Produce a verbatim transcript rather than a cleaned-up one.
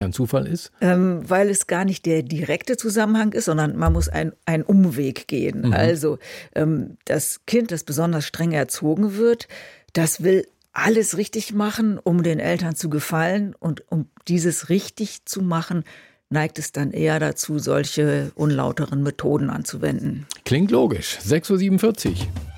kein Zufall ist? Ähm, weil es gar nicht der direkte Zusammenhang ist, sondern man muss ein, einen Umweg gehen. Mhm. Also ähm, das Kind, das besonders streng erzogen wird, das will alles richtig machen, um den Eltern zu gefallen. Und um dieses richtig zu machen, neigt es dann eher dazu, solche unlauteren Methoden anzuwenden. Klingt logisch. sechs Uhr siebenundvierzig.